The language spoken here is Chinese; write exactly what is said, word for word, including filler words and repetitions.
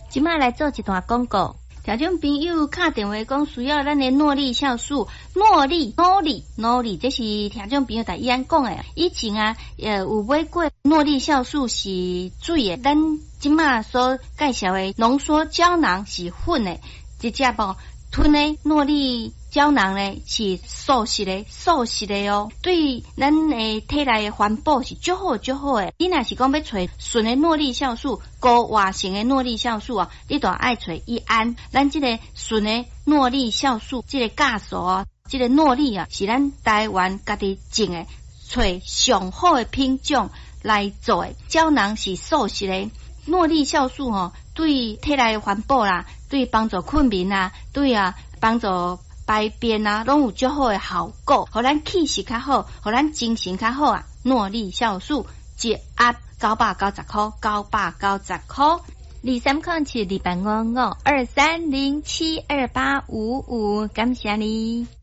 即摆来做一段广告。听众朋友打电话讲需要咱的诺丽酵素，诺丽、诺丽、诺丽，这是听众朋友在伊安讲的。以前啊，呃，有买过诺丽酵素是水的，咱即摆所介绍的浓缩胶囊是粉的，一只无吞的诺丽胶囊呢是素食的，素食的哦，对咱的体内的环保是足好足好的。你若是讲要找纯的诺丽酵素、高活性的诺丽酵素啊，你就爱找一安。咱这个纯的诺丽酵素，这个价数啊，这个诺丽啊，是咱台湾家己种的，找上好的品种来做的。胶囊是素食的，诺丽酵素吼、哦，对体内的环保啦，对帮助困眠啦，对啊，帮助排便啊，拢有足好的效果，互咱气色较好，互咱精神较好啊。诺丽酵素一盒九百九十块，九百九十块。二三空七二八五五二三零七二八五五，感谢你。